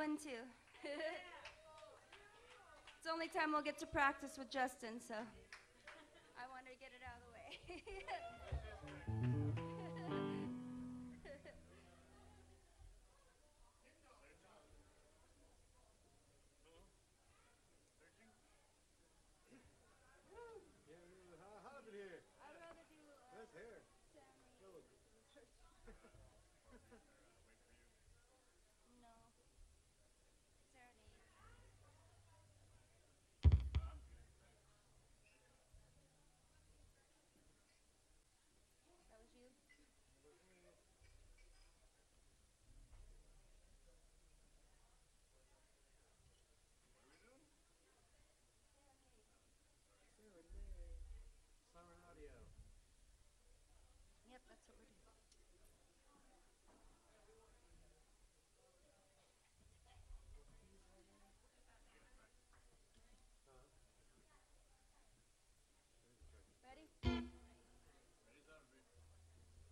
fun too. It's the only time we'll get to practice with Justin, so I wanted to get it out of the way.